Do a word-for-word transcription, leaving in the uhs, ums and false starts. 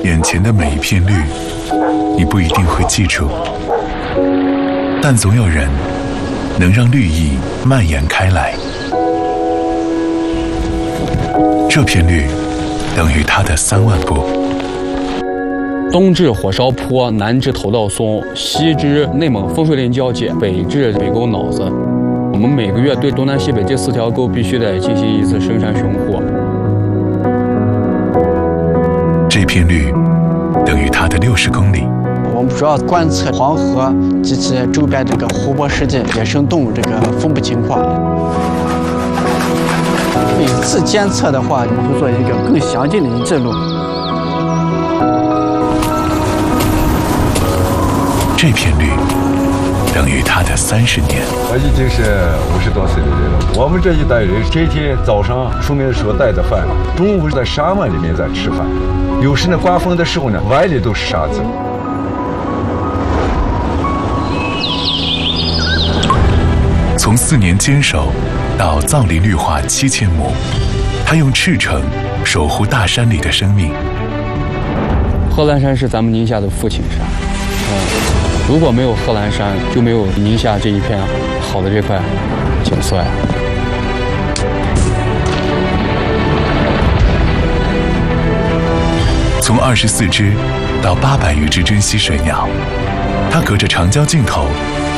眼前的每一片绿，你不一定会记住，但总有人能让绿意蔓延开来。这片绿等于它的三万步。 东至火烧坡，南至头道松，西至内蒙风水林交界，北至北沟脑子。我们每个月对东南西北这四条沟必须得进行一次深山巡护。 这片绿等于它的六十公里。 我们主要观测黄河及其周边这个湖泊世界野生动物这个分布情况。每次监测的话，我们会做一个更详尽的记录。 这片绿等于它的三十年。 我已经是五十多岁的人了。我们这一代人天天早上出门的时候带着饭，中午在沙漠里面在吃饭，有时呢刮风的时候呢，碗里都是沙子。 从四年坚守到藏林绿化七千亩，他用赤诚守护大山里的生命。 贺兰山是咱们宁夏的父亲山，嗯，如果没有贺兰山，就没有宁夏这一片好的这块景色呀。 从二十四只到八百余只珍稀水鸟，它隔着长焦镜头